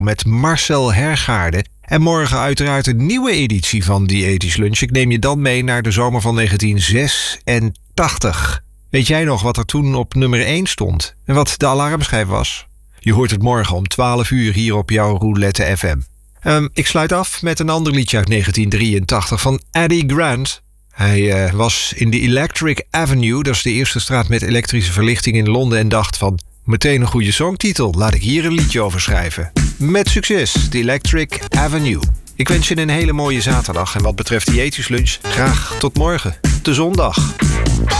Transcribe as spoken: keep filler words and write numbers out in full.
met Marcel Hergaarde. En morgen uiteraard een nieuwe editie van die Ethisch Lunch. Ik neem je dan mee naar de zomer van negentien zesentachtig. Weet jij nog wat er toen op nummer één stond? En wat de alarmschijf was? Je hoort het morgen om twaalf uur hier op jouw Roulette F M. Um, ik sluit af met een ander liedje uit negentien drieëntachtig van Eddie Grant. Hij uh, was in de Electric Avenue, dat is de eerste straat met elektrische verlichting in Londen, en dacht van, meteen een goede songtitel, laat ik hier een liedje over schrijven. Met succes, de Electric Avenue. Ik wens je een hele mooie zaterdag en wat betreft die Ethisch Lunch, graag tot morgen, de zondag.